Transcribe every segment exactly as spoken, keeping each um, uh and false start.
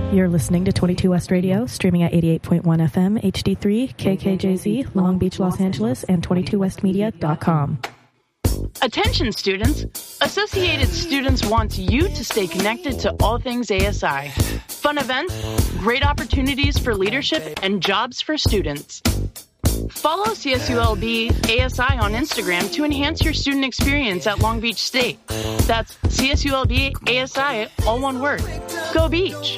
You're listening to twenty-two West Radio, streaming at eighty-eight point one F M, H D three, K K J Z, Long Beach, Los Angeles, and twenty-two west media dot com. Attention students! Associated Students wants you to stay connected to all things A S I. Fun events, great opportunities for leadership, and jobs for students. Follow C S U L B A S I on Instagram to enhance your student experience at Long Beach State. That's C S U L B A S I, all one word. Go Beach!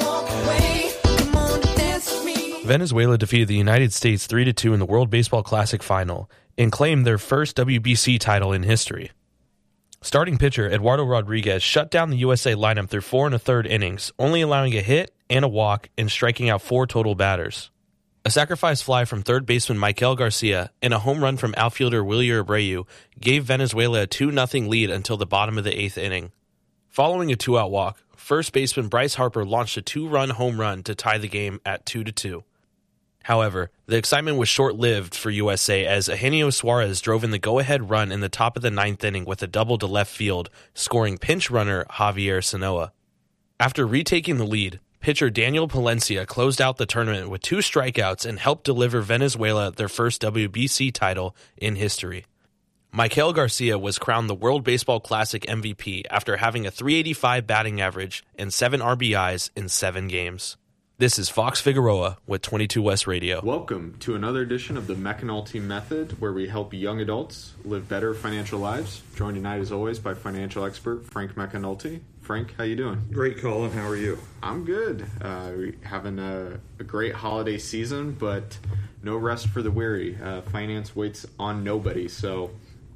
Venezuela defeated the United States three to two in the World Baseball Classic final and claimed their first W B C title in history. Starting pitcher Eduardo Rodriguez shut down the U S A lineup through four and a third innings, only allowing a hit and a walk and striking out four total batters. A sacrifice fly from third baseman Michael Garcia and a home run from outfielder Wilyer Abreu gave Venezuela a two nothing lead until the bottom of the eighth inning. Following a two-out walk, first baseman Bryce Harper launched a two-run home run to tie the game at two to two. However, the excitement was short-lived for U S A as Eugenio Suarez drove in the go-ahead run in the top of the ninth inning with a double to left field, scoring pinch runner Javier Sanoa. After retaking the lead, pitcher Daniel Palencia closed out the tournament with two strikeouts and helped deliver Venezuela their first W B C title in history. Michael Garcia was crowned the World Baseball Classic M V P after having a three eighty-five batting average and seven R B Is in seven games. This is Fox Figueroa with twenty-two West Radio. Welcome to another edition of the McAnulty Method, where we help young adults live better financial lives. Joined tonight, as always, by financial expert Frank McAnulty. Frank, how you doing? Great, Colin. How are you? I'm good. Uh, we're having a, a great holiday season, but no rest for the weary. Uh, finance waits on nobody. So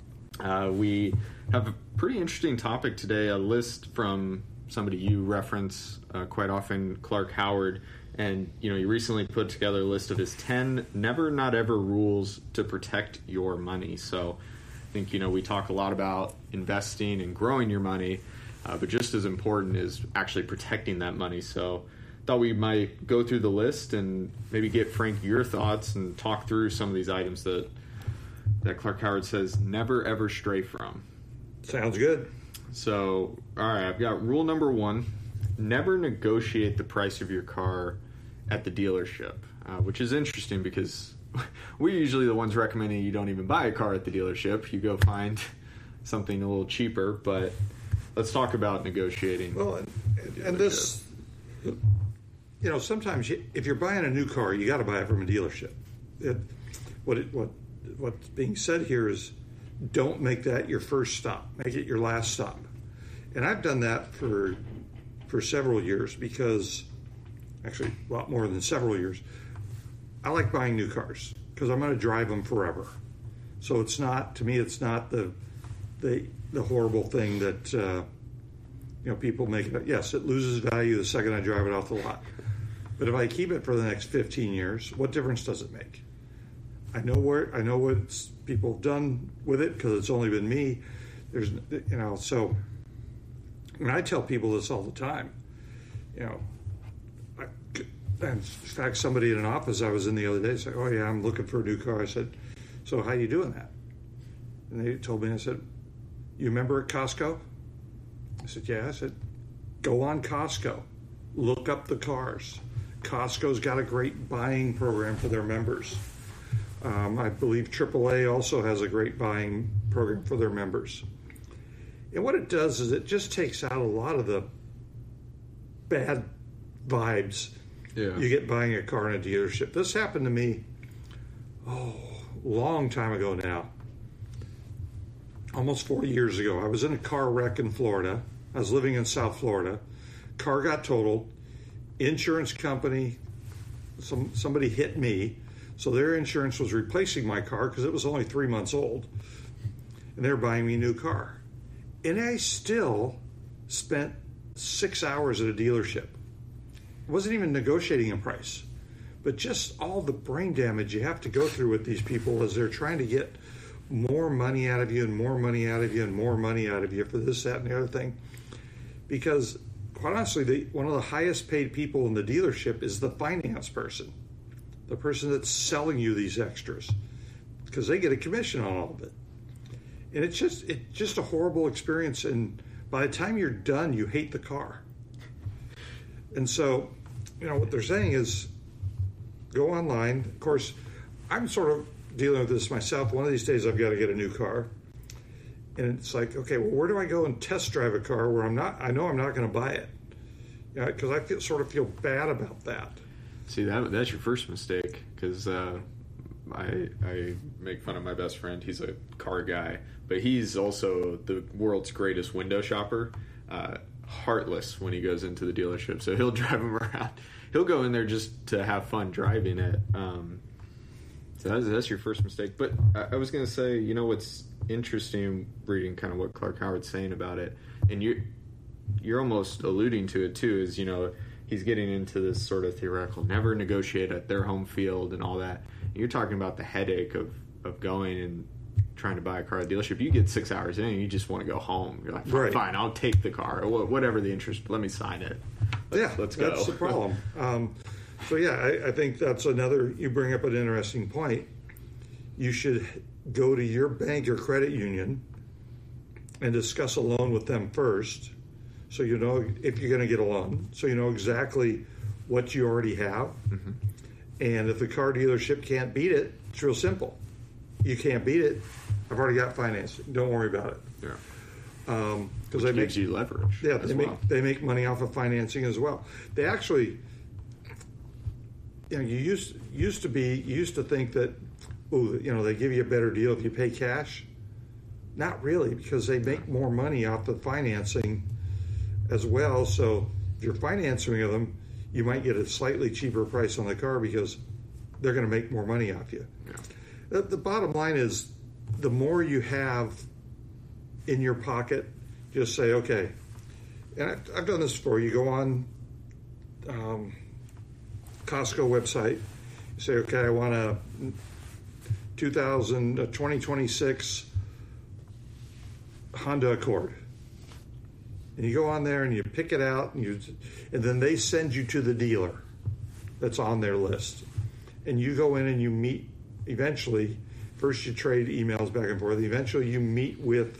uh, we have a pretty interesting topic today, a list from somebody you reference uh, quite often, Clark Howard. And, you know, he recently put together a list of his ten never not ever rules to protect your money. So I think, you know, we talk a lot about investing and growing your money, uh, but just as important is actually protecting that money. So I thought we might go through the list and maybe get, Frank, your thoughts and talk through some of these items that, that Clark Howard says never ever stray from. Sounds good. So, all right, I've got rule number one, never negotiate the price of your car at the dealership, uh, which is interesting because we're usually the ones recommending you don't even buy a car at the dealership. You go find something a little cheaper, but let's talk about negotiating. Well, and, and this, you know, sometimes you, if you're buying a new car, you got to buy it from a dealership. It, what it, what what's being said here is don't make that your first stop. Make it your last stop. And I've done that for for several years because, actually a lot more than several years, I like buying new cars because I'm going to drive them forever. So it's not, to me, it's not the the, the horrible thing that, uh, you know, people make it. Yes, it loses value the second I drive it off the lot. But if I keep it for the next fifteen years, what difference does it make? I know where I know what people have done with it because it's only been me. There's, you know, so, and I tell people this all the time. You know, I, and in fact, somebody in an office I was in the other day said, "Oh yeah, I'm looking for a new car." I said, "So how are you doing that?" And they told me, I said, "You remember at Costco?" I said, "Yeah." I said, "Go on Costco, look up the cars. Costco's got a great buying program for their members." Um, I believe triple A also has a great buying program for their members. And what it does is it just takes out a lot of the bad vibes yeah. you get buying a car in a dealership. This happened to me, oh, a long time ago now. Almost forty years ago. I was in a car wreck in Florida. I was living in South Florida. Car got totaled. Insurance company, some somebody hit me. So their insurance was replacing my car because it was only three months old. And they were buying me a new car. And I still spent six hours at a dealership. I wasn't even negotiating a price. But just all the brain damage you have to go through with these people as they're trying to get more money out of you and more money out of you and more money out of you for this, that, and the other thing. Because, quite honestly, the, one of the highest paid people in the dealership is the finance person. The person that's selling you these extras, because they get a commission on all of it. And it's just it's just a horrible experience. And by the time you're done, you hate the car. And so you know, what they're saying is go online. Of course, I'm sort of dealing with this myself. One of these days I've got to get a new car. And it's like, okay, well, where do I go and test drive a car where I'm not, I know I'm not going to buy it? Because you know, I feel, sort of feel bad about that. See, that that's your first mistake, because uh, I, I make fun of my best friend. He's a car guy, but he's also the world's greatest window shopper. Uh, heartless when he goes into the dealership. So he'll drive them around. He'll go in there just to have fun driving it. Um, so that's, that's your first mistake. But I, I was going to say, you know, what's interesting reading kind of what Clark Howard's saying about it, and you're you're almost alluding to it too, is, you know, he's getting into this sort of theoretical never negotiate at their home field and all that. And you're talking about the headache of of going and trying to buy a car at a dealership. You get six hours in and you just want to go home. You're like, fine, right. fine, I'll take the car, or whatever the interest, let me sign it. Let's, yeah, let's go. That's the problem. um, so yeah, I, I think that's another, you bring up an interesting point. You should go to your bank or credit union and discuss a loan with them first, so you know if you're going to get a loan, so you know exactly what you already have. Mm-hmm. And if the car dealership can't beat it, it's real simple. You can't beat it, I've already got financing. Don't worry about it. Yeah. Um, Which they gives make, you leverage. Yeah, they well. make they make money off of financing as well. They actually, you know, you used used to be you used to think that, oh, you know, they give you a better deal if you pay cash. Not really, because they make more money off the financing as well. So if you're financing them, you might get a slightly cheaper price on the car because they're going to make more money off you. Yeah. The, the bottom line is, the more you have in your pocket, just say, okay, and I've, I've done this before. You go on um, Costco website, you say, okay, I want a two thousand, a twenty twenty-six Honda Accord. And you go on there and you pick it out, and you, and then they send you to the dealer that's on their list. And you go in and you meet, eventually, first you trade emails back and forth, eventually you meet with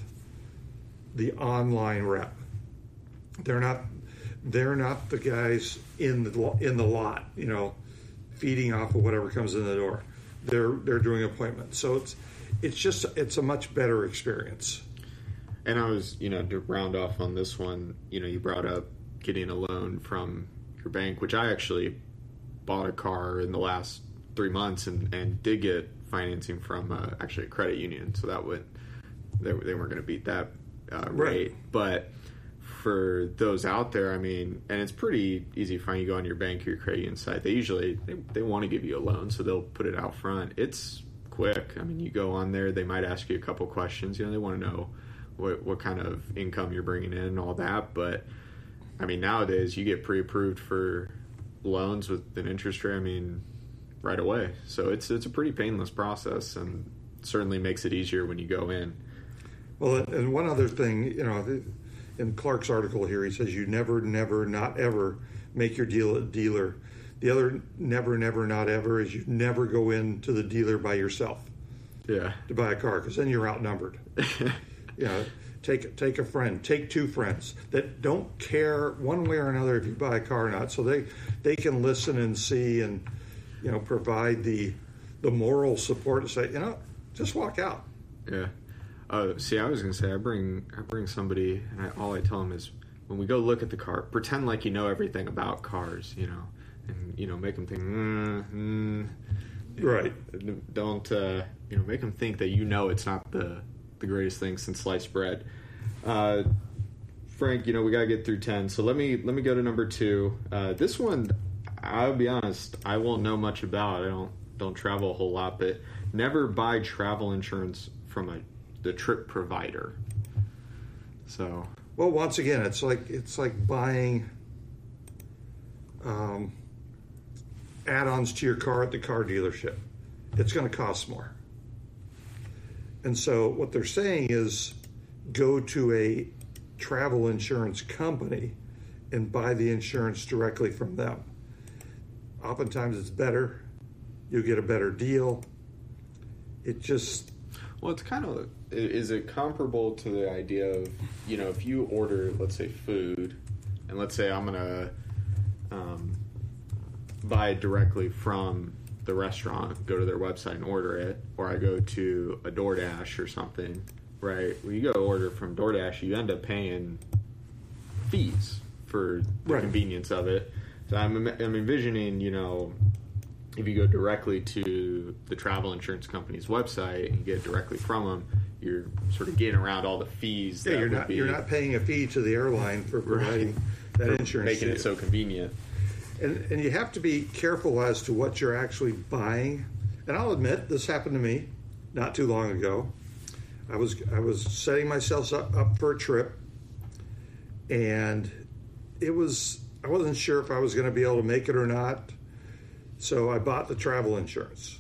the online rep. They're not they're not the guys in the in the lot, you know, feeding off of whatever comes in the door. They're they're doing appointments. So it's it's just it's a much better experience. And I was, you know, to round off on this one, you know, you brought up getting a loan from your bank, which I actually bought a car in the last three months and, and did get financing from uh, actually a credit union. So that would, they, they weren't going to beat that uh, rate. Right. But for those out there, I mean, and it's pretty easy to find. You go on your bank or your credit union site, they usually, they, they want to give you a loan, so they'll put it out front. It's quick. I mean, you go on there, they might ask you a couple questions. You know, they want to know what what kind of income you're bringing in and all that. But I mean, nowadays you get pre-approved for loans with an interest rate, I mean, right away. So it's it's a pretty painless process, and certainly makes it easier when you go in. Well, and one other thing, you know, in Clark's article here, he says you never, never, not ever make your deal at dealer. The other never, never, not ever is you never go into the dealer by yourself. Yeah. To buy a car, because then you're outnumbered. You know, take take a friend, take two friends that don't care one way or another if you buy a car or not, so they they can listen and see and, you know, provide the the moral support to say, you know, just walk out. Yeah. Uh, see, I was gonna say I bring I bring somebody, and I, all I tell them is when we go look at the car, pretend like you know everything about cars, you know, and you know make them think, mm, mm, right? Don't uh, you know make them think that you know it's not the the greatest thing since sliced bread. Uh, Frank, you know we gotta get through ten, so let me let me go to number two. Uh, this one, I'll be honest, I won't know much about. I don't don't travel a whole lot, but never buy travel insurance from a the trip provider. So, well, once again, it's like it's like buying um, add-ons to your car at the car dealership. It's going to cost more. And so what they're saying is go to a travel insurance company and buy the insurance directly from them. Oftentimes it's better. You'll get a better deal. It just... Well, it's kind of... Is it comparable to the idea of, you know, if you order, let's say, food, and let's say I'm going to... Um, buy it directly from the restaurant, go to their website and order it, or I go to a DoorDash or something, right? When you go order from DoorDash, you end up paying fees for the Right. convenience of it. So I'm, I'm envisioning, you know, if you go directly to the travel insurance company's website and you get it directly from them, you're sort of getting around all the fees. Yeah, that you're would not be, you're not paying a fee to the airline for providing that insurance, making to it you. so convenient. And, and you have to be careful as to what you're actually buying. And I'll admit, this happened to me not too long ago. I was I was setting myself up, up for a trip, and it was I wasn't sure if I was going to be able to make it or not. So I bought the travel insurance.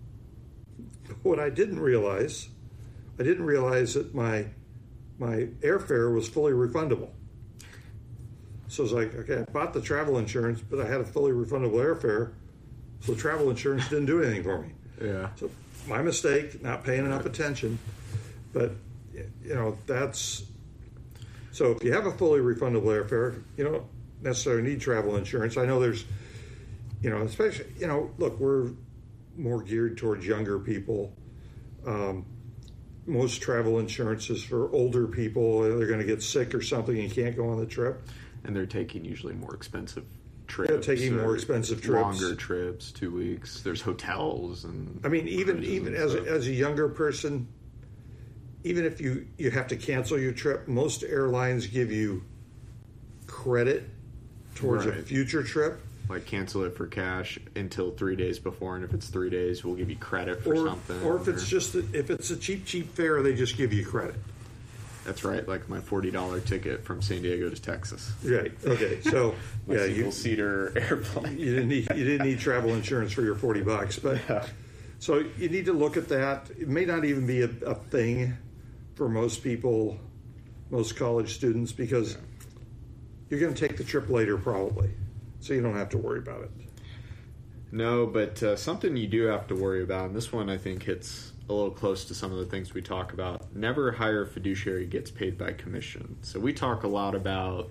What I didn't realize, I didn't realize that my my airfare was fully refundable. So it's like, okay, I bought the travel insurance, but I had a fully refundable airfare, so travel insurance didn't do anything for me. Yeah. So my mistake, not paying enough attention. But, you know, that's... So if you have a fully refundable airfare, you don't necessarily need travel insurance. I know there's, you know, especially, you know, look, we're more geared towards younger people. Um, most travel insurance is for older people. They're going to get sick or something and can't go on the trip. And they're taking usually more expensive trips. They're taking more or expensive trips. Longer trips, two weeks. There's hotels and... I mean, even cruises even and as a, stuff. as a younger person, even if you, you have to cancel your trip, most airlines give you credit towards a Right. future trip. Like, cancel it for cash until three days before, and if it's three days, we'll give you credit for Or, something. or if it's just a, if it's a cheap cheap fare, they just give you credit. That's right, like my forty dollars ticket from San Diego to Texas. Right. Okay. So My yeah, single you seater airplane. you didn't need you didn't need travel insurance for your forty bucks, but Yeah. so you need to look at that. It may not even be a, a thing for most people, most college students, because you're going to take the trip later probably, so you don't have to worry about it. No, but uh, something you do have to worry about, and this one I think hits a little close to some of the things we talk about. Never hire a fiduciary who gets paid by commission. So we talk a lot about,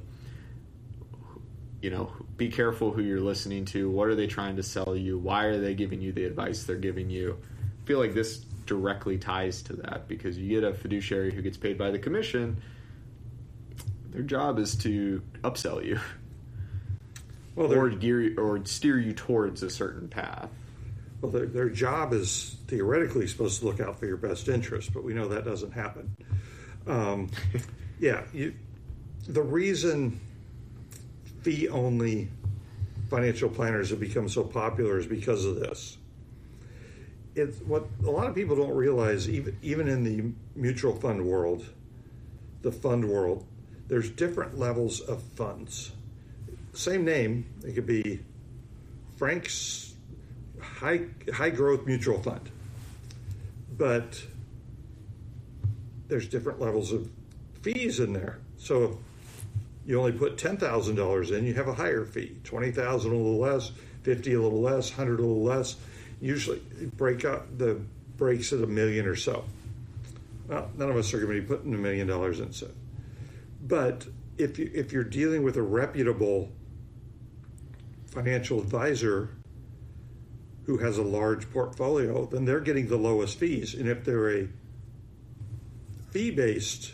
you know, be careful who you're listening to. What are they trying to sell you? Why are they giving you the advice they're giving you? I feel like this directly ties to that, because you get a fiduciary who gets paid by the commission. Their job is to upsell you. Well, or their, gear you, or steer you towards a certain path. well their, their job is theoretically supposed to look out for your best interest, but we know that doesn't happen. Um, yeah, you, the reason fee-only financial planners have become so popular is because of this. It's what a lot of people don't realize, even even in the mutual fund world, the fund world, there's different levels of funds. Same name, it could be Frank's high high growth mutual fund, but there's different levels of fees in there. So if you only put ten thousand dollars in, you have a higher fee. Twenty thousand a little less, fifty a little less, hundred a little less. Usually, break out the breaks at a million or so. Well, none of us are going to be putting a million dollars in, so. But if you if you're dealing with a reputable financial advisor who has a large portfolio, then they're getting the lowest fees. And if they're a fee-based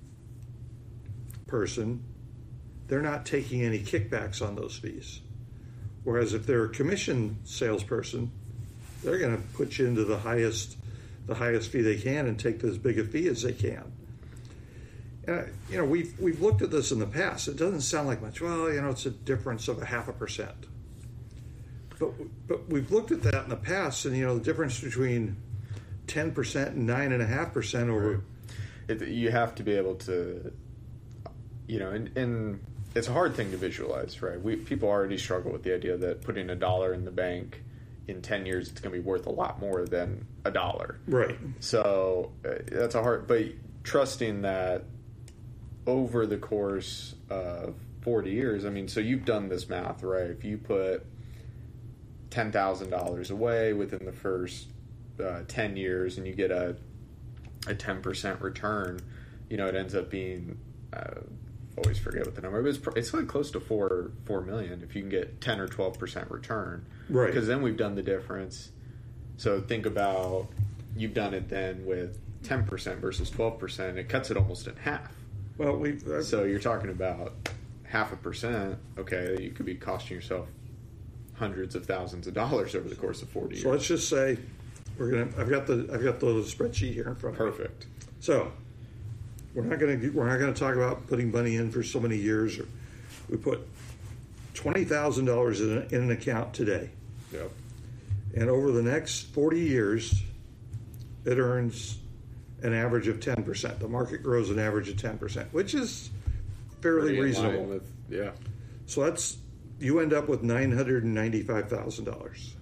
person, they're not taking any kickbacks on those fees. Whereas if they're a commission salesperson, they're going to put you into the highest the highest fee they can and take as big a fee as they can. Uh, you know, we've we've looked at this in the past. It doesn't sound like much. Well, you know, it's a difference of a half a percent. But but we've looked at that in the past, and you know, the difference between ten percent and nine and a half percent over. It, you have to be able to, you know, and, and it's a hard thing to visualize, right? We people already struggle with the idea that putting a dollar in the bank in ten years, it's going to be worth a lot more than a dollar. Right. So uh, that's a hard, but trusting that over the course of forty years, I mean, so you've done this math, right? If you put ten thousand dollars away within the first uh, ten years and you get a a ten percent return, you know, it ends up being uh, always forget what the number. It was. It's like close to four four million if you can get ten or twelve percent return. Right. Because then we've done the difference. So think about you've done it then with ten percent versus twelve percent. It cuts it almost in half. Well, we. So you're talking about half a percent. Okay, you could be costing yourself hundreds of thousands of dollars over the course of forty years. So let's just say we're gonna. I've got the. I've got the spreadsheet here in front of me. Perfect. So we're not gonna. We're not gonna talk about putting money in for so many years. Or we put twenty thousand dollars in, a, in an account today, Yep. and over the next forty years, it earns an average of ten percent. The market grows an average of ten percent, which is fairly Pretty in reasonable. line with- yeah. So that's you end up with nine hundred and ninety-five thousand dollars.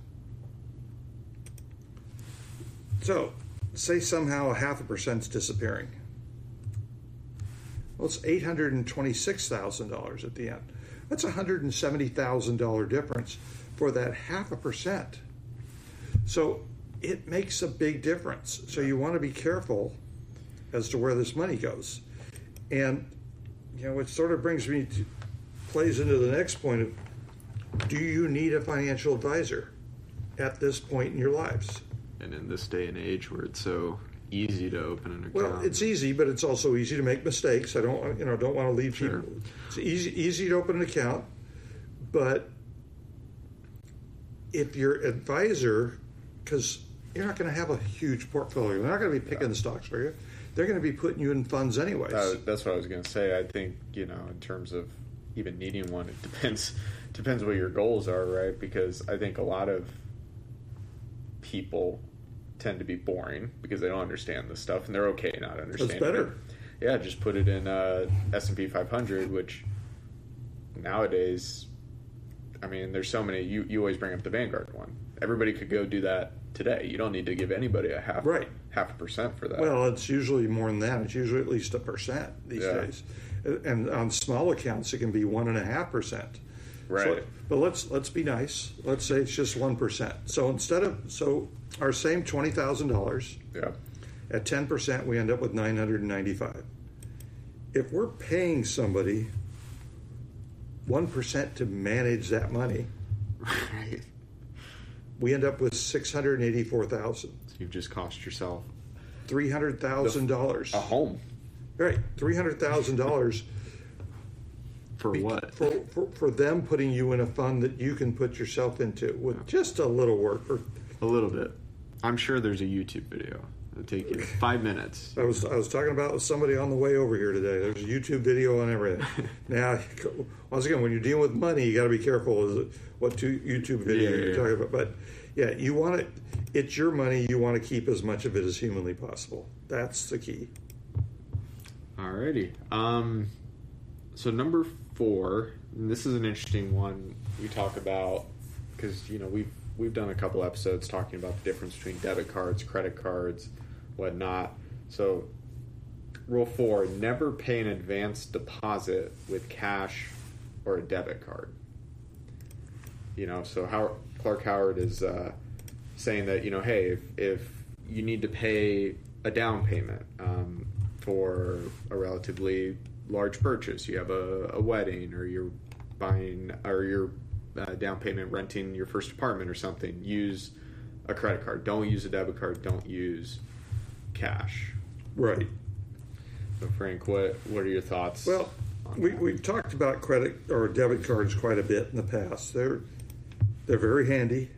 So, say somehow a half a percent's disappearing. Well, it's eight hundred and twenty-six thousand dollars at the end. That's a hundred and seventy thousand dollar difference for that half a percent. So it makes a big difference. So you want to be careful as to where this money goes. And you know, it sort of brings me to plays into the next point of, do you need a financial advisor at this point in your lives? And in this day and age where it's so easy to open an account. Well, it's easy, but it's also easy to make mistakes. I don't, you know, don't want to leave Sure. people. It's easy, easy to open an account, but if your advisor, because you're not going to have a huge portfolio, they're not going to be picking the stocks for you. They're going to be putting you in funds anyways. Uh, that's what I was going to say. I think, you know, in terms of even needing one, it depends depends what your goals are, right? Because I think a lot of people tend to be boring because they don't understand this stuff, and they're okay not understanding That's better. it. Yeah, just put it in uh, S and P five hundred, which nowadays, I mean, there's so many. You, you always bring up the Vanguard one. Everybody could go do that today. You don't need to give anybody a half Right. half a percent for that. Well, it's usually more than that. It's usually at least a percent these Yeah. days, and on small accounts, it can be one and a half percent. Right. So, but let's let's be nice. Let's say it's just one percent. So instead of so our same twenty thousand dollars yeah. at ten percent, we end up with nine hundred and ninety-five. If we're paying somebody one percent to manage that money, Right. we end up with six hundred eighty-four thousand. So you've just cost yourself Three hundred thousand dollars. a home. Right, three hundred thousand dollars. For what? For, for for them putting you in a fund that you can put yourself into with just a little work. Or A little bit. I'm sure there's a YouTube video. It'll take you five minutes. I was I was talking about with somebody on the way over here today. There's a YouTube video on everything. Now, once again, when you're dealing with money, you got to be careful with what two YouTube video Yeah, you're yeah, talking about. But yeah, you want it. It's your money. You want to keep as much of it as humanly possible. That's the key. Alrighty. Um, so number four, and this is an interesting one we talk about because you know we've we've done a couple episodes talking about the difference between debit cards, credit cards, whatnot. So rule four: never pay an advance deposit with cash or a debit card. You know, so Howard, Clark Howard is uh, saying that you know, hey, if, if you need to pay a down payment. Um, for a relatively large purchase. You have a, a wedding, or you're buying, or you're uh, down payment renting your first apartment or something. Use a credit card. Don't use a debit card. Don't use cash. Right. So, Frank, what what are your thoughts? Well, on we that? we've talked about credit or debit cards quite a bit in the past. They're they're very handy.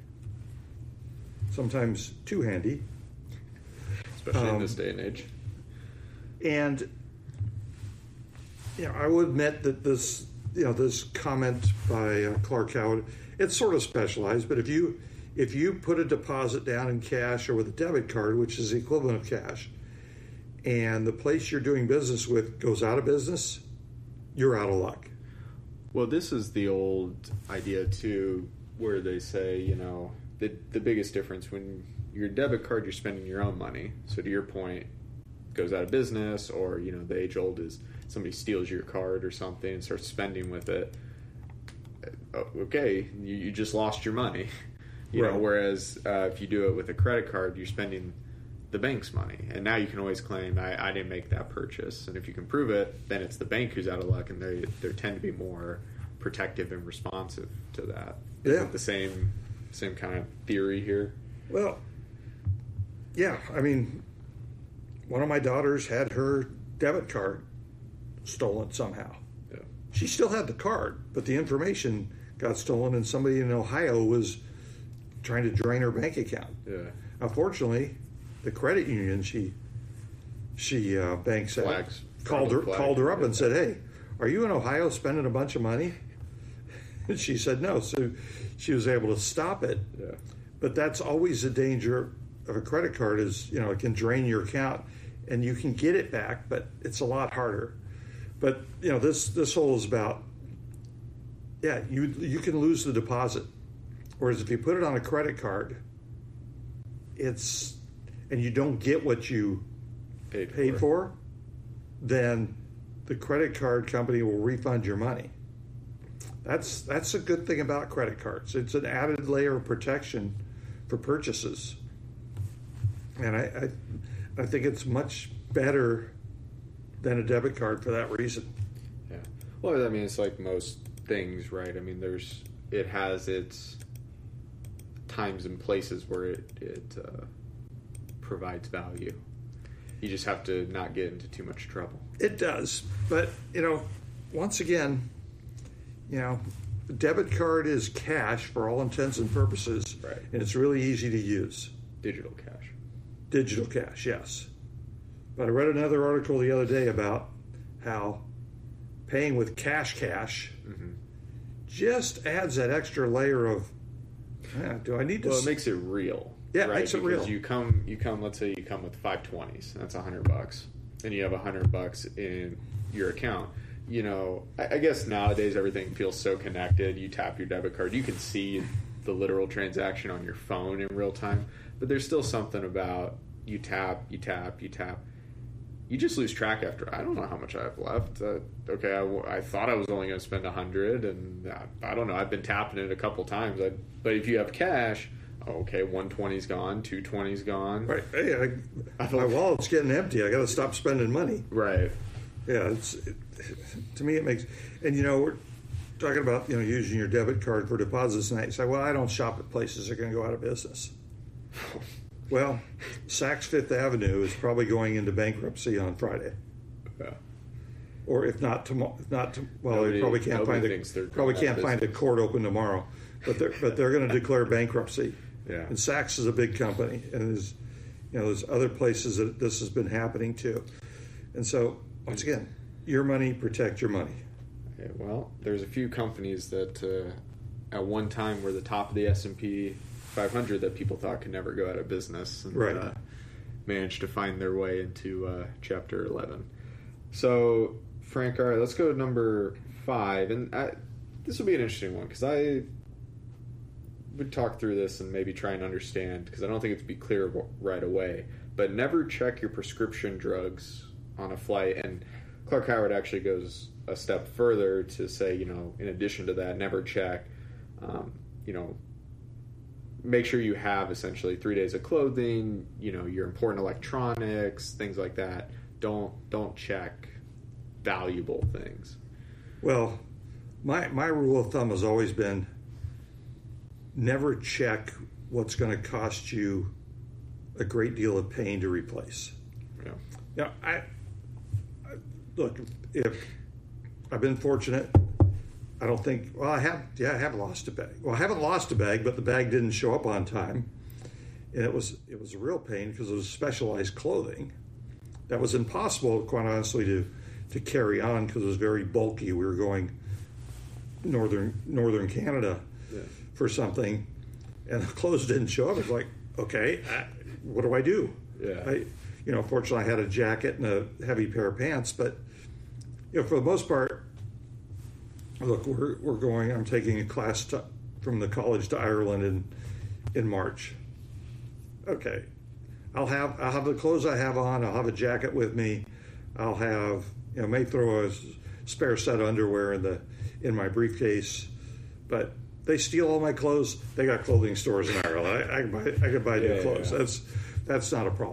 Sometimes too handy. especially um, in this day and age. And you know, I will admit that this, you know, this comment by uh, Clark Howard, it's sort of specialized. But if you if you put a deposit down in cash or with a debit card, which is the equivalent of cash, and the place you're doing business with goes out of business, you're out of luck. Well, this is the old idea too, where they say, you know, the the biggest difference when your debit card, you're spending your own money. So to your point, goes out of business, or you know, the age old is somebody steals your card or something and starts spending with it. Okay, you, you just lost your money. You Right. know, whereas uh, if you do it with a credit card, you're spending the bank's money. And now you can always claim, I, I didn't make that purchase. And if you can prove it, then it's the bank who's out of luck, and they they tend to be more protective and responsive to that. Is Yeah. it the same same kind of theory here? Well, yeah. I mean, one of my daughters had her debit card stolen somehow. Yeah. She still had the card, but the information got stolen, and somebody in Ohio was trying to drain her bank account. Yeah. Unfortunately, the credit union she she uh, banks at Flags. called her Flag. called her up and Yeah. said, "Hey, are you in Ohio spending a bunch of money?" And she said no. So she was able to stop it. Yeah. But that's always the danger of a credit card is, you know, it can drain your account, and you can get it back, but it's a lot harder. But, you know, this this whole is about, yeah, you you can lose the deposit. Whereas if you put it on a credit card, it's, and you don't get what you Paid, paid for, then the credit card company will refund your money. That's that's a good thing about credit cards. It's an added layer of protection for purchases, and I I, I think it's much better than a debit card for that reason. Yeah. Well, I mean, it's like most things, right? I mean, there's it has its times and places where it it uh, provides value. You just have to not get into too much trouble. It does, but you know, once again, you know, the debit card is cash for all intents and purposes, Right. and it's really easy to use. Digital cash. Digital cash, yes. But I read another article the other day about how paying with cash cash Mm-hmm. just adds that extra layer of, yeah, do I need to? Well, s- it makes it real. Yeah, it right? makes it because real. You come, you come. Let's say you come with five twenties. That's a hundred bucks, and you have a hundred bucks in your account. You know, I, I guess nowadays everything feels so connected. You tap your debit card, you can see the literal transaction on your phone in real time. But there's still something about you tap, you tap, you tap. You just lose track after. I don't know how much I have left. Uh, okay, I, I thought I was only going to spend a hundred, and I, I don't know. I've been tapping it a couple times. I, but if you have cash, okay, one twenty's gone, two twenty's gone. Right. Hey, I, my wallet's getting empty. I got to stop spending money. Right. Yeah, it's it, to me it makes, and you know we're talking about you know using your debit card for deposits, and I say, well, I don't shop at places that are going to go out of business. Well, Saks Fifth Avenue is probably going into bankruptcy on Friday, Yeah. or if not tomorrow. If not to, well, Nobody- they probably can't nobody find thinks they're a probably going out can't of find a business. court open tomorrow, but they're but they're going to declare bankruptcy. Yeah. And Saks is a big company, and there's you know there's other places that this has been happening too, and so once again, your money, protect your money. Okay, well, there's a few companies that uh, at one time were the top of the S and P five hundred that people thought could never go out of business, and Right. uh, managed to find their way into uh, Chapter eleven. So, Frank, all right, let's go to number five, and I, this will be an interesting one because I would talk through this and maybe try and understand because I don't think it'd be clear w- right away. But never check your prescription drugs on a flight, and Clark Howard actually goes a step further to say, you know, in addition to that, never check, um, you know, make sure you have essentially three days of clothing, you know, your important electronics, things like that. Don't don't check valuable things. Well, my my rule of thumb has always been never check what's going to cost you a great deal of pain to replace. Yeah. You know, I, I look if I've been fortunate. I don't think. Well, I have. Yeah, I have lost a bag. Well, I haven't lost a bag, but the bag didn't show up on time, and it was it was a real pain because it was specialized clothing that was impossible, quite honestly, to to carry on because it was very bulky. We were going northern northern Canada Yeah. for something, and the clothes didn't show up. It's like, okay, I, what do I do? Yeah. I, you know, fortunately, I had a jacket and a heavy pair of pants, but you know, for the most part. Look, we're we're going. I'm taking a class to, from the college to Ireland in in March. Okay, I'll have I'll have the clothes I have on. I'll have a jacket with me. I'll have you know may throw a spare set of underwear in the in my briefcase. But they steal all my clothes. They got clothing stores in Ireland. I, I can buy I can buy new Yeah, clothes. yeah. That's that's not a problem.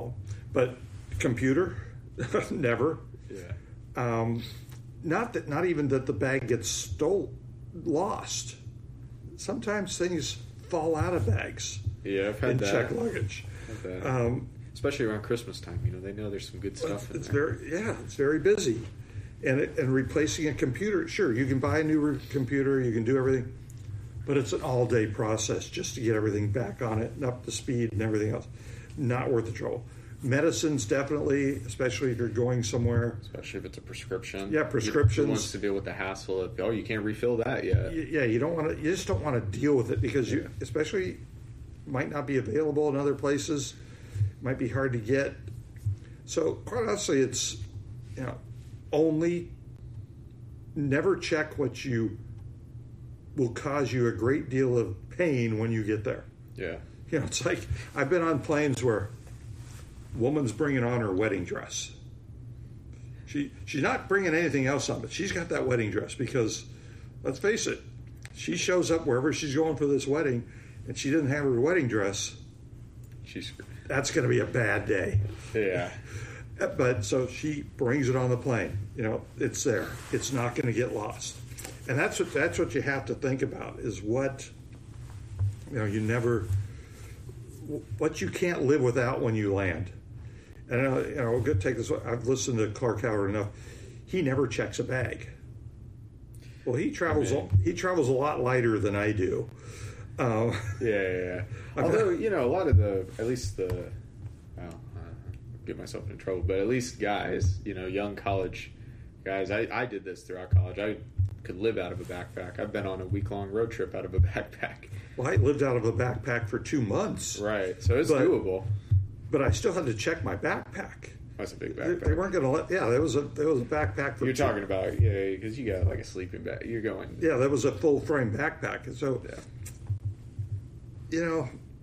But computer, never. Yeah. Um, not that, not even that the bag gets stole, lost. Sometimes things fall out of bags. Yeah, I've had in that. checked luggage. I've had that. Um, Especially around Christmas time, you know, they know there's some good stuff in it's there. very, yeah, it's very busy. And it, and replacing a computer, sure, you can buy a new re- computer, you can do everything, but it's an all-day process just to get everything back on it and up to speed and everything else. Not worth the trouble. Medicines, definitely, especially if you're going somewhere. Especially if it's a prescription. Yeah, prescriptions. Who wants to deal with the hassle of, oh, you can't refill that yet. Y- Yeah, you don't want to. You just don't want to deal with it because you, especially, might not be available in other places. Might be hard to get. So quite honestly, it's, you know, only never check what you will cause you a great deal of pain when you get there. Yeah. You know, it's like I've been on planes where woman's bringing on her wedding dress. She she's not bringing anything else on, but she's got that wedding dress because, let's face it, she shows up wherever she's going for this wedding, and she didn't have her wedding dress. She's That's going to be a bad day. Yeah. But so she brings it on the plane. You know, it's there. It's not going to get lost. And that's what that's what you have to think about is what, you know, you never, what you can't live without when you land. And uh, you know, we'll go take this. I've listened to Clark Howard enough. He never checks a bag. Well, he travels. I mean, he travels a lot lighter than I do. Uh, yeah, yeah, yeah. Although, you know, a lot of the, at least the, well, uh, get myself into trouble, but at least guys, you know, young college guys, I, I did this throughout college. I could live out of a backpack. I've been on a week-long road trip out of a backpack. Well, I lived out of a backpack for two months. Right, so it's But- doable. But I still had to check my backpack. That's a big They, backpack. they weren't going to let. Yeah, there was a there was a backpack for. You're two- talking about, yeah, because you got like a sleeping bag. You're going. Yeah, that was a full frame backpack, and so Yeah. you know,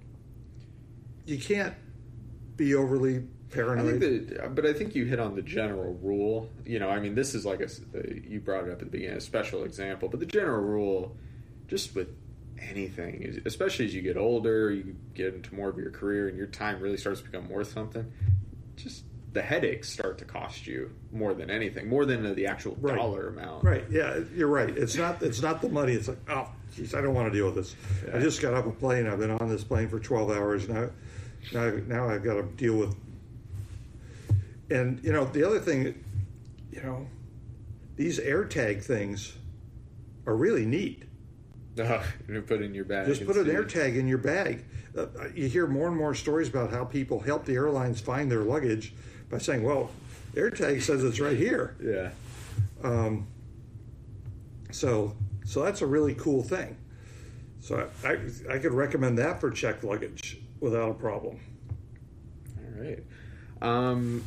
you can't be overly I paranoid. think that, but I think you hit on the general rule. You know, I mean, this is like a, you brought it up at the beginning, a special example, but the general rule, just with anything, is, especially as you get older, you get into more of your career, and your time really starts to become worth something. Just the headaches start to cost you more than anything, more than the actual Right. dollar amount. Right? Yeah, you're right. It's not. It's not the money. It's like, oh, geez, I don't want to deal with this. Yeah. I just got off a plane. I've been on this plane for twelve hours now. Now, now I've got to deal with. And you know, the other thing, you know, these AirTag things are really neat. Uh, you put it in your bag. Just and put an see. AirTag in your bag. Uh, you hear more and more stories about how people help the airlines find their luggage by saying, "Well, AirTag says it's right here." Yeah. Um, so, so that's a really cool thing. So I, I, I could recommend that for checked luggage without a problem. All right. Um,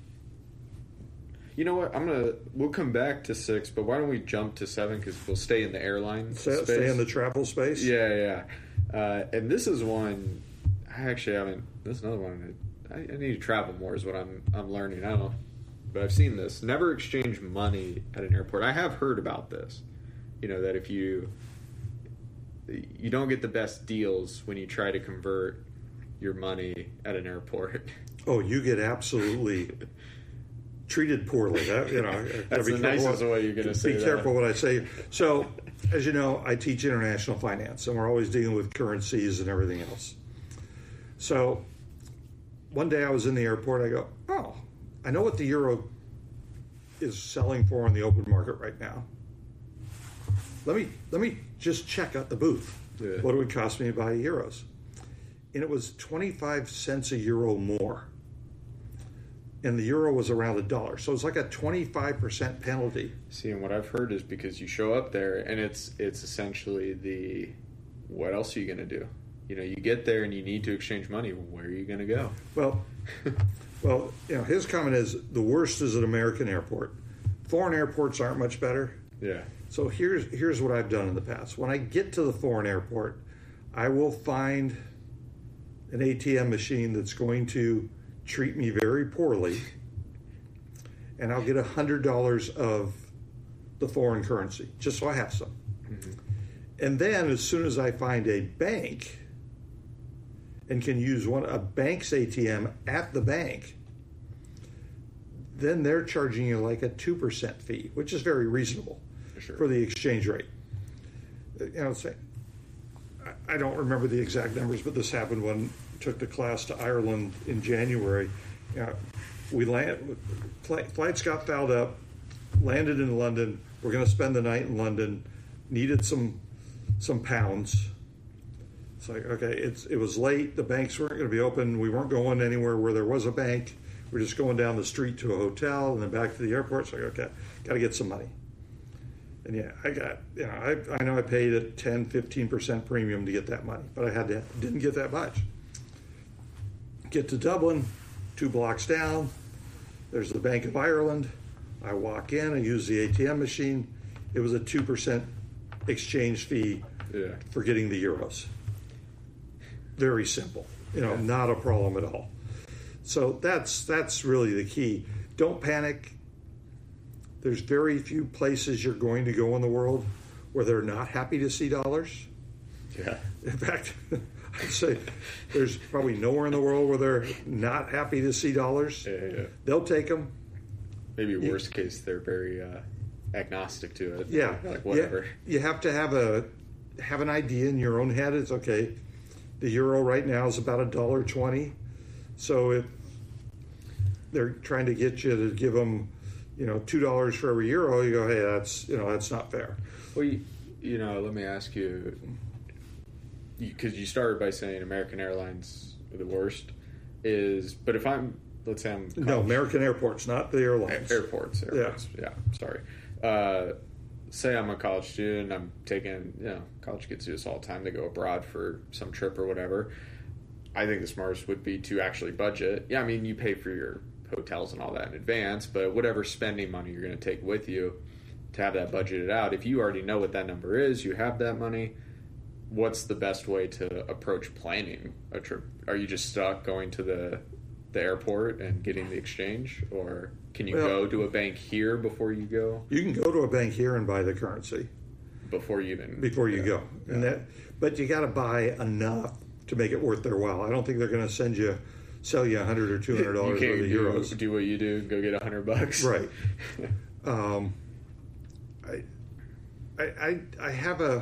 you know what? I'm gonna. We'll come back to six, but why don't we jump to seven? Because we'll stay in the airline Stay, space. stay in the travel space. Yeah, yeah. Uh, and this is one I actually haven't. This is another one. I, I need to travel more. Is what I'm. I'm learning. I don't know, but I've seen this. Never exchange money at an airport. I have heard about this. You know that if you you don't get the best deals when you try to convert your money at an airport. Oh, you get absolutely treated poorly. That, you know, That's be the careful nicest what- way you're going to say Be that. careful what I say. So, as you know, I teach international finance, and we're always dealing with currencies and everything else. So, one day I was in the airport. I go, oh, I know what the euro is selling for on the open market right now. Let me let me just check out the booth. Yeah. What it would cost me to buy euros, and it was twenty-five cents a euro more. And the euro was around a dollar, so it's like a twenty-five percent penalty. See, and what I've heard is because you show up there, and it's it's essentially the what else are you going to do? You know, you get there and you need to exchange money. Where are you going to go? Well, well, you know, his comment is the worst is an American airport. Foreign airports aren't much better. Yeah. So here's here's what I've done in the past. When I get to the foreign airport, I will find an A T M machine that's going to treat me very poorly, and I'll get a hundred dollars of the foreign currency just so I have some. Mm-hmm. And then as soon as I find a bank and can use one a bank's A T M at the bank, then they're charging you like a two percent fee, which is very reasonable Sure. for the exchange rate. You know, say, I don't remember the exact numbers, but this happened when I took the class to Ireland in January. You know, we land, flights got fouled up, landed in London. We're going to spend the night in London. Needed some some pounds. It's like, okay, it's it was late. The banks weren't going to be open. We weren't going anywhere where there was a bank. We're just going down the street to a hotel and then back to the airport. So, like, okay, got to get some money. And yeah, I got, you know, I, I know I paid a ten, fifteen percent premium to get that money, but I had to, didn't get that much. Get to Dublin, two blocks down, there's the Bank of Ireland. I walk in, I use the A T M machine. It was a two percent exchange fee Yeah. for getting the euros. Very simple, you know, not a problem at all. So that's that's really the key. Don't panic. There's very few places you're going to go in the world where they're not happy to see dollars. Yeah. In fact, I'd say there's probably nowhere in the world where they're not happy to see dollars. Yeah, yeah. They'll take them. Maybe worst case, they're very uh, agnostic to it. Yeah, Like, whatever. Yeah, you have to have a have an idea in your own head. It's okay. The euro right now is about a dollar twenty. So if they're trying to get you to give them, you know, two dollars for every euro, you go, hey, that's you know that's not fair. Well, you, you know, let me ask you, because you, you started by saying American Airlines are the worst. Is but if I'm let's say I'm No, American airports, not the airlines. airports, airports. Yeah, yeah sorry. Uh, say I'm a college student. I'm taking, you know, college kids do this all the time. They go abroad for some trip or whatever. I think the smartest would be to actually budget. Yeah, I mean, you pay for your hotels and all that in advance, but whatever spending money you're going to take with you, to have that budgeted out. If you already know what that number is, you have that money, what's the best way to approach planning a trip? Are you just stuck going to the the airport and getting the exchange, or can you Well, go to a bank here before you go? You can go to a bank here and buy the currency Before you even before you yeah. go, and that. But you got to buy enough to make it worth their while. I don't think they're going to send you, sell you a hundred or two hundred You dollars can't worth of do, euros. do what you do and go get a hundred bucks. Right. um, I, I, I, I have a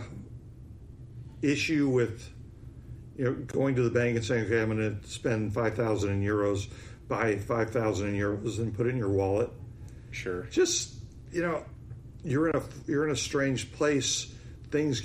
issue with, you know, going to the bank and saying, okay, I'm going to spend five thousand in euros, buy five thousand in euros, and put it in your wallet. Sure. Just, you know, you're in a you're in a strange place. Things